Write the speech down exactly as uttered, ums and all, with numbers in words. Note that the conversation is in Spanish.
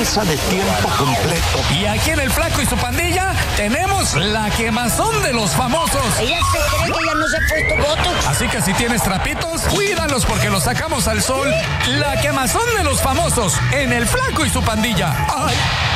empresa de tiempo completo. Y aquí en El Flaco y su pandilla tenemos la quemazón de los famosos. Ella se cree que ya no se ha puesto botox. Así que si tienes trapitos, cuídalos porque los sacamos al sol. La quemazón de los famosos en El Flaco y su pandilla. ¡Ay!